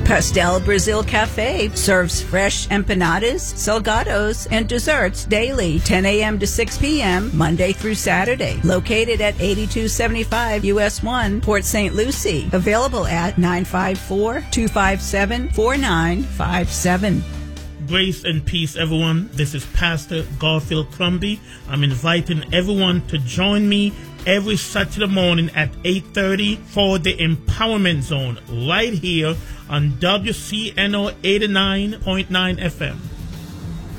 Pastel Brazil Cafe serves fresh empanadas, salgados, and desserts daily, 10 a.m. to 6 p.m., Monday through Saturday. Located at 8275 US 1, Port St. Lucie. Available at 954-257-4957. Grace and peace, everyone. This is Pastor Garfield Crombie. I'm inviting everyone to join me every Saturday morning at 8:30 for the Empowerment Zone right here on WCNO 89.9 FM.